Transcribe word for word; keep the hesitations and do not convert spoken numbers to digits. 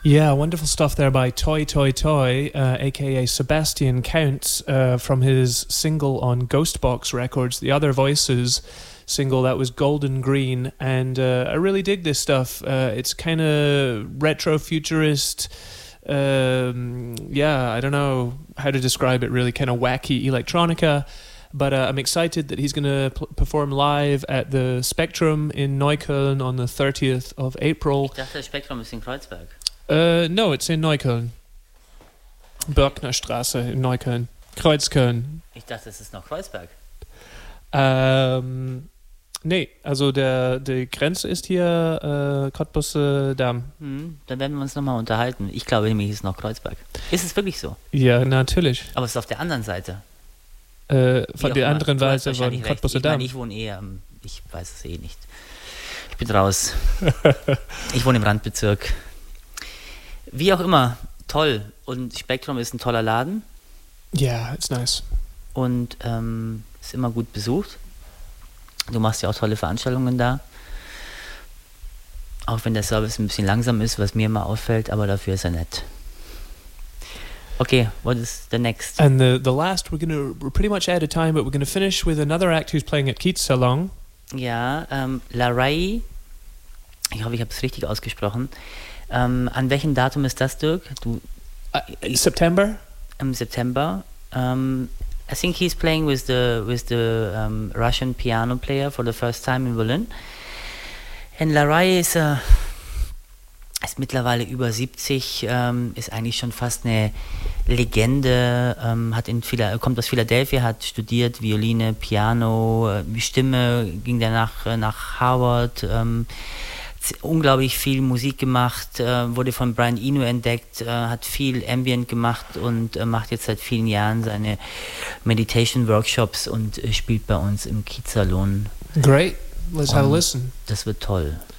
Yeah, wonderful stuff there by Toy Toy Toy, uh, aka Sebastian Count, uh, from his single on Ghostbox Records, The Other Voices single that was Golden Green, and uh, I really dig this stuff. Uh, it's kind of retro futurist. Um, yeah, I don't know how to describe it. Really, kind of wacky electronica. But uh, I'm excited that he's going to p- perform live at the Spectrum in Neukölln on the thirtieth of April. Ich dachte, das Spektrum ist in Kreuzberg. Uh, no, it's in Neukölln. Börknerstraße in Neukölln. Kreuzköln. Ich dachte, es ist noch Kreuzberg. Ähm, nee, also der, die Grenze ist hier äh, Cottbusse Damm. Hm, dann werden wir uns nochmal unterhalten. Ich glaube nämlich, es ist noch Kreuzberg. Ist es wirklich so? Ja, natürlich. Aber es ist auf der anderen Seite. Äh, von der immer. anderen Du hast Seite von wahrscheinlich recht. Cottbusse Ich Damm. meine, ich wohne eher, am- ich weiß es eh nicht. Ich bin raus. Ich wohne im Randbezirk. Wie auch immer, toll. Und Spektrum ist ein toller Laden Yeah, it's nice. und ähm, ist immer gut besucht. Du machst ja auch tolle Veranstaltungen da. Auch wenn der Service ein bisschen langsam ist, was mir immer auffällt, aber dafür ist er nett. Okay, what is the next? And the, the last, we're gonna we're pretty much out of time, but we're gonna finish with another act who's playing at Keats Salon. Ja, ähm, Larai, ich hoffe, ich habe es richtig ausgesprochen. Ähm, an welchem Datum ist das, Dirk? Du, Uh, September. im September. Um, I think he's playing with the with the um, Russian piano player for the first time in Berlin. And Larai ist, äh, ist mittlerweile über siebzig, ähm, ist eigentlich schon fast eine Legende, ähm, hat in Phila- kommt aus Philadelphia, hat studiert Violine, Piano, äh, Stimme, ging danach äh, nach Harvard, ähm, hat unglaublich viel Musik gemacht, äh, wurde von Brian Eno entdeckt, äh, hat viel Ambient gemacht und äh, macht jetzt seit vielen Jahren seine Meditation-Workshops und äh, spielt bei uns im Kiez-Salon. Great. Let's have a Und listen. Das wird toll.